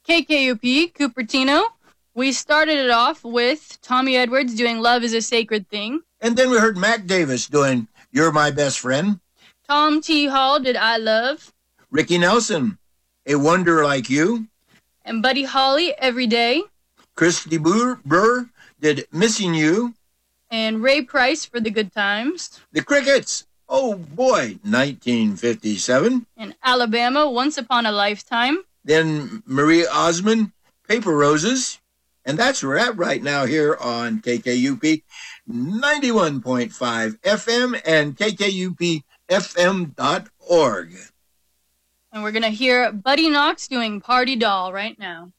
KKUP, Cupertino. We started it off with Tommy Edwards doing Love is a Sacred Thing. And then we heard Mac Davis doing You're My Best Friend. Tom T. Hall did I Love. Ricky Nelson, A Wonder Like You. And Buddy Holly, Every Day. Christy Burr did Missing You. And Ray Price for The Good Times. The Crickets, oh boy, 1957. And Alabama, Once Upon a Lifetime. Then Marie Osmond, Paper Roses. And that's where we're at right now here on KKUP 91.5 FM and KKUPFM.org. And we're going to hear Buddy Knox doing Party Doll right now.